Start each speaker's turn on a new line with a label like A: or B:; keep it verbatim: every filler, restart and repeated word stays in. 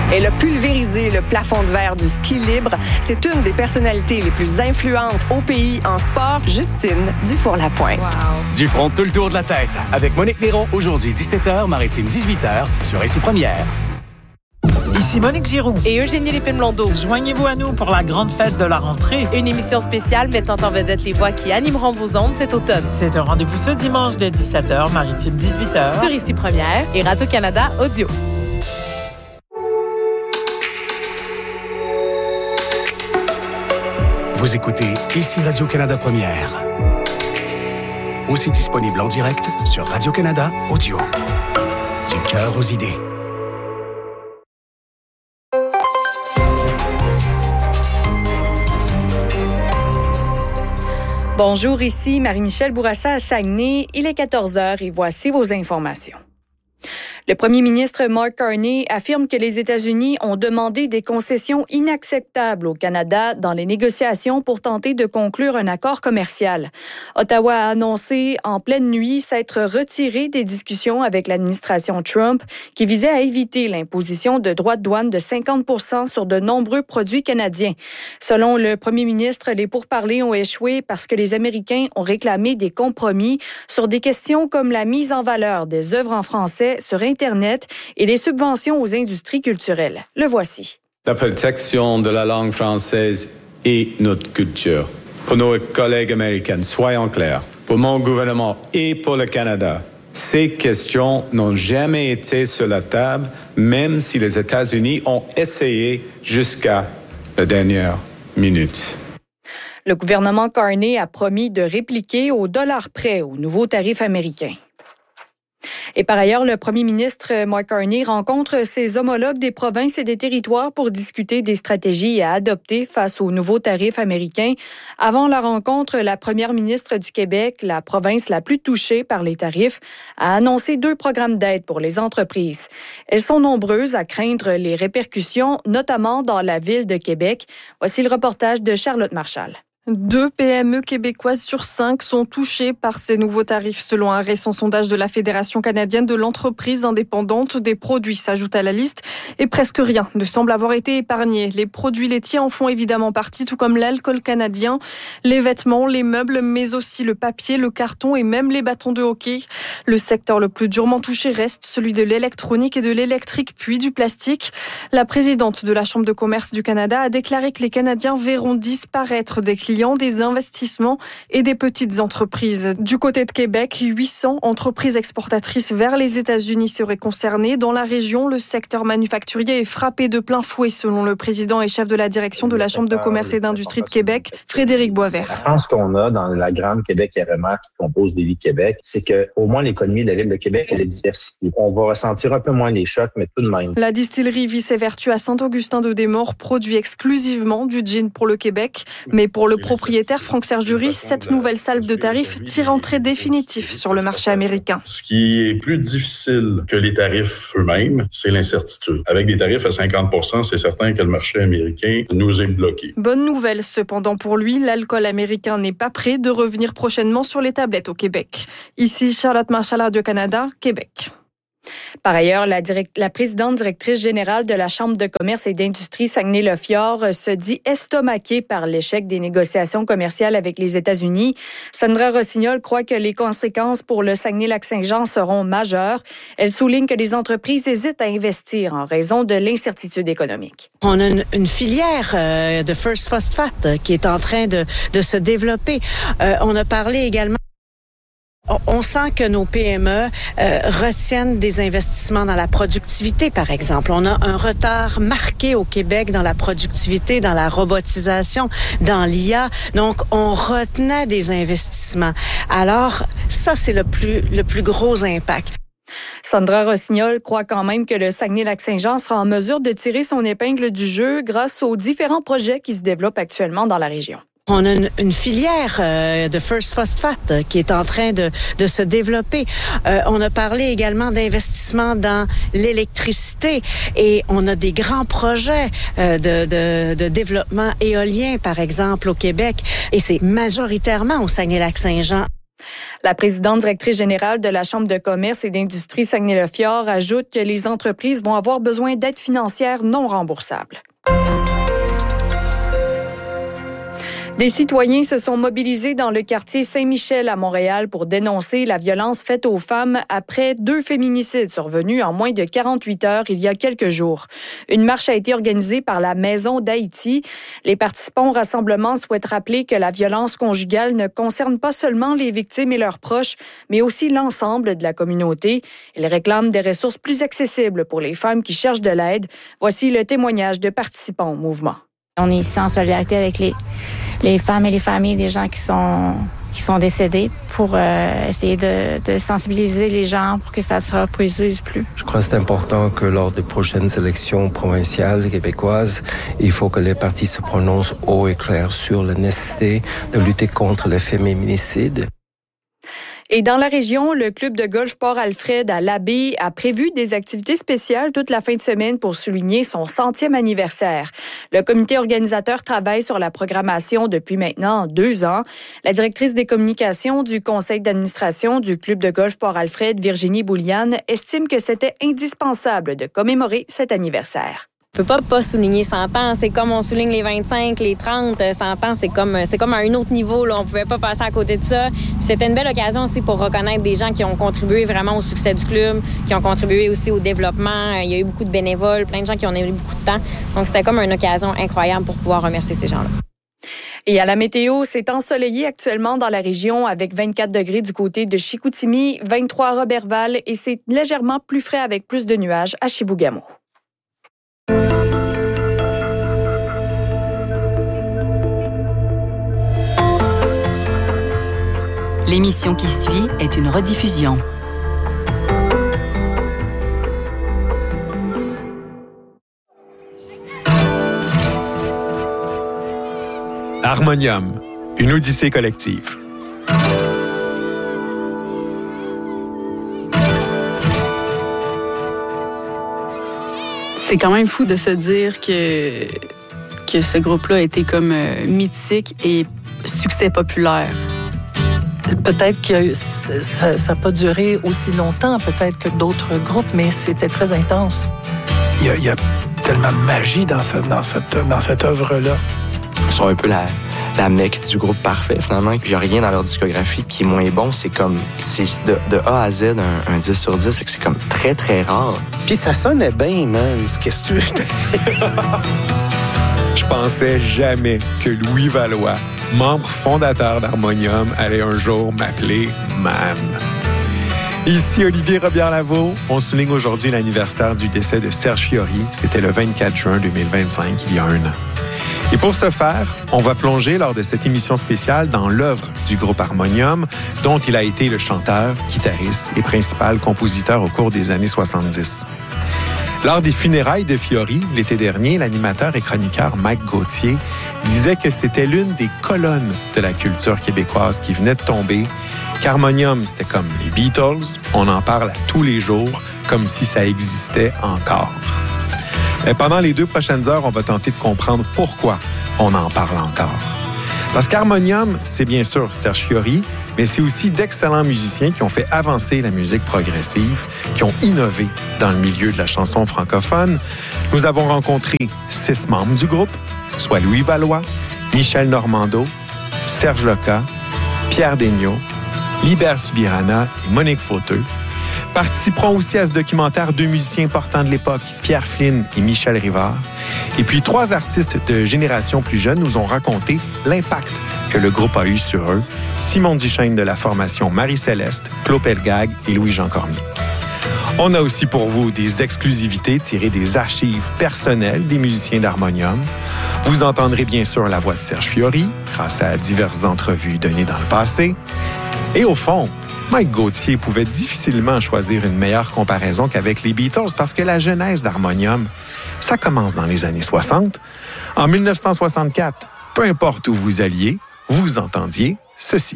A: Elle a pulvérisé le plafond de verre du ski libre. C'est une des personnalités les plus influentes au pays en sport, Justine Dufour-Lapointe.
B: Wow. Dufront tout le tour de la tête avec Monique Néron, aujourd'hui dix-sept heures, Maritime dix-huit heures, sur Ici Première.
C: Ici Monique Giroux
D: et Eugénie Lépine-Blondeau.
C: Joignez-vous à nous pour la grande fête de la rentrée.
D: Une émission spéciale mettant en vedette les voix qui animeront vos ondes cet automne.
C: C'est un rendez-vous ce dimanche dès dix-sept heures, Maritime dix-huit heures.
D: Sur Ici Première et Radio-Canada Audio.
B: Vous écoutez Ici Radio-Canada Première. Aussi disponible en direct sur Radio-Canada Audio. Du cœur aux idées.
E: Bonjour, ici Marie-Michel Bourassa à Saguenay. Il est quatorze heures et voici vos informations. Le premier ministre Mark Carney affirme que les États-Unis ont demandé des concessions inacceptables au Canada dans les négociations pour tenter de conclure un accord commercial. Ottawa a annoncé en pleine nuit s'être retiré des discussions avec l'administration Trump qui visait à éviter l'imposition de droits de douane de cinquante pour cent sur de nombreux produits canadiens. Selon le premier ministre, les pourparlers ont échoué parce que les Américains ont réclamé des compromis sur des questions comme la mise en valeur des œuvres en français sur Internet et les subventions aux industries culturelles. Le voici.
F: La protection de la langue française et notre culture. Pour nos collègues américains, soyons clairs, pour mon gouvernement et pour le Canada, ces questions n'ont jamais été sur la table, même si les États-Unis ont essayé jusqu'à la dernière minute.
E: Le gouvernement Carney a promis de répliquer au dollar près aux nouveaux tarifs américains. Et par ailleurs, le premier ministre Mark Carney rencontre ses homologues des provinces et des territoires pour discuter des stratégies à adopter face aux nouveaux tarifs américains. Avant la rencontre, la première ministre du Québec, la province la plus touchée par les tarifs, a annoncé deux programmes d'aide pour les entreprises. Elles sont nombreuses à craindre les répercussions, notamment dans la ville de Québec. Voici le reportage de Charlotte Marchal.
G: Deux P M E québécoises sur cinq sont touchées par ces nouveaux tarifs. Selon un récent sondage de la Fédération canadienne de l'entreprise indépendante, des produits s'ajoutent à la liste et presque rien ne semble avoir été épargné. Les produits laitiers en font évidemment partie, tout comme l'alcool canadien, les vêtements, les meubles, mais aussi le papier, le carton et même les bâtons de hockey. Le secteur le plus durement touché reste celui de l'électronique et de l'électrique, puis du plastique. La présidente de la Chambre de commerce du Canada a déclaré que les Canadiens verront disparaître des clients, des investissements et des petites entreprises. Du côté de Québec, huit cents entreprises exportatrices vers les États-Unis seraient concernées. Dans la région, le secteur manufacturier est frappé de plein fouet, selon le président et chef de la direction de la Chambre de commerce et d'industrie de Québec, Frédéric Boisvert.
H: La chance qu'on a dans la grande Québec R M A qui compose des villes Québec, c'est que au moins l'économie de la ville de Québec, elle est diversifiée. On va ressentir un peu moins les chocs, mais tout de même.
G: La distillerie Vice et Vertu à Saint-Augustin-de-Desmaures produit exclusivement du gin pour le Québec, mais pour le propriétaire Franck-Serge Duris, cette nouvelle salve de tarifs tire un trait définitif sur le marché américain.
I: Ce qui est plus difficile que les tarifs eux-mêmes, c'est l'incertitude. Avec des tarifs à cinquante pour cent, c'est certain que le marché américain nous est bloqué.
G: Bonne nouvelle cependant pour lui, l'alcool américain n'est pas prêt de revenir prochainement sur les tablettes au Québec. Ici, Charlotte Marchal, Radio-Canada, Québec.
E: Par ailleurs, la, direct, la présidente directrice générale de la Chambre de commerce et d'industrie Saguenay-Lac-Fjord se dit estomaquée par l'échec des négociations commerciales avec les États-Unis. Sandra Rossignol croit que les conséquences pour le Saguenay-Lac-Saint-Jean seront majeures. Elle souligne que les entreprises hésitent à investir en raison de l'incertitude économique.
J: On a une, une filière euh, de First Phosphate euh, qui est en train de, de se développer. Euh, on a parlé également On sent que nos P M E euh, retiennent des investissements dans la productivité, par exemple. On a un retard marqué au Québec dans la productivité, dans la robotisation, dans l'I A. Donc, on retenait des investissements. Alors, ça, c'est le plus, le plus gros impact.
E: Sandra Rossignol croit quand même que le Saguenay-Lac-Saint-Jean sera en mesure de tirer son épingle du jeu grâce aux différents projets qui se développent actuellement dans la région.
J: On a une, une filière euh, de First Phosphate euh, qui est en train de, de se développer. Euh, on a parlé également d'investissement dans l'électricité et on a des grands projets euh, de, de, de développement éolien, par exemple, au Québec. Et c'est majoritairement au Saguenay-Lac-Saint-Jean.
E: La présidente directrice générale de la Chambre de commerce et d'industrie Saguenay-le-Fjord ajoute que les entreprises vont avoir besoin d'aides financières non remboursables. Des citoyens se sont mobilisés dans le quartier Saint-Michel à Montréal pour dénoncer la violence faite aux femmes après deux féminicides survenus en moins de quarante-huit heures il y a quelques jours. Une marche a été organisée par la Maison d'Haïti. Les participants au rassemblement souhaitent rappeler que la violence conjugale ne concerne pas seulement les victimes et leurs proches, mais aussi l'ensemble de la communauté. Ils réclament des ressources plus accessibles pour les femmes qui cherchent de l'aide. Voici le témoignage de participants au mouvement.
K: On est ici en solidarité avec les les femmes et les familles des gens qui sont qui sont décédés pour euh, essayer de, de sensibiliser les gens pour que ça ne se reproduise plus.
L: Je crois que c'est important que lors des prochaines élections provinciales québécoises, il faut que les partis se prononcent haut et clair sur la nécessité de lutter contre les féminicides.
E: Et dans la région, le club de golf Port-Alfred à l'Abbé a prévu des activités spéciales toute la fin de semaine pour souligner son centième anniversaire. Le comité organisateur travaille sur la programmation depuis maintenant deux ans. La directrice des communications du conseil d'administration du club de golf Port-Alfred, Virginie Bouliane, estime que c'était indispensable de commémorer cet anniversaire.
M: On peut pas pas souligner cent ans, c'est comme on souligne les vingt-cinq, les trente, cent ans, c'est comme c'est comme à un autre niveau là, on pouvait pas passer à côté de ça. Puis c'était une belle occasion aussi pour reconnaître des gens qui ont contribué vraiment au succès du club, qui ont contribué aussi au développement. Il y a eu beaucoup de bénévoles, plein de gens qui ont eu beaucoup de temps. Donc c'était comme une occasion incroyable pour pouvoir remercier ces gens-là.
E: Et à la météo, c'est ensoleillé actuellement dans la région avec vingt-quatre degrés du côté de Chicoutimi, vingt-trois à Roberval et c'est légèrement plus frais avec plus de nuages à Chibougamau.
N: L'émission qui suit est une rediffusion.
O: Harmonium, une odyssée collective.
P: C'est quand même fou de se dire que, que ce groupe-là a été comme euh, mythique et succès populaire.
Q: Peut-être que ça n'a pas duré aussi longtemps, peut-être que d'autres groupes, mais c'était très intense.
R: Il y a, il y a tellement de magie dans, ce, dans cette, dans cette œuvre-là.
S: Ils sont un peu la, la mecque du groupe parfait, finalement. Il n'y a rien dans leur discographie qui est moins bon. C'est comme, c'est de, de A à Z un, un dix sur dix, fait que c'est comme très, très rare.
T: Puis ça sonnait bien, man. Qu'est-ce que je te dis?
O: Je pensais jamais que Louis Valois, membre fondateur d'Harmonium, allait un jour m'appeler Man. Ici Olivier Robillard-Lavaux. On souligne aujourd'hui l'anniversaire du décès de Serge Fiori. C'était le vingt-quatre juin deux mille vingt-cinq, il y a un an. Et pour ce faire, on va plonger lors de cette émission spéciale dans l'œuvre du groupe Harmonium, dont il a été le chanteur, guitariste et principal compositeur au cours des années soixante-dix. Lors des funérailles de Fiori, l'été dernier, l'animateur et chroniqueur Mike Gauthier disait que c'était l'une des colonnes de la culture québécoise qui venait de tomber, qu'Harmonium, c'était comme les Beatles, on en parle à tous les jours, comme si ça existait encore. Et pendant les deux prochaines heures, on va tenter de comprendre pourquoi on en parle encore. Parce qu'Harmonium, c'est bien sûr Serge Fiori, mais c'est aussi d'excellents musiciens qui ont fait avancer la musique progressive, qui ont innové dans le milieu de la chanson francophone. Nous avons rencontré six membres du groupe, soit Louis Valois, Michel Normando, Serge Loca, Pierre Daigneault, Libert Subirana et Monique Fauteux. Participeront aussi à ce documentaire deux musiciens importants de l'époque, Pierre Flynn et Michel Rivard. Et puis trois artistes de génération plus jeune nous ont raconté l'impact que le groupe a eu sur eux, Simon Duchesne de la formation Marie-Céleste, Claude Pelgag et Louis-Jean Cormier. On a aussi pour vous des exclusivités tirées des archives personnelles des musiciens d'Harmonium. Vous entendrez bien sûr la voix de Serge Fiori, grâce à diverses entrevues données dans le passé. Et au fond, Mike Gauthier pouvait difficilement choisir une meilleure comparaison qu'avec les Beatles parce que la genèse d'Harmonium, ça commence dans les années soixante. En mille neuf cent soixante-quatre, peu importe où vous alliez, vous entendiez ceci.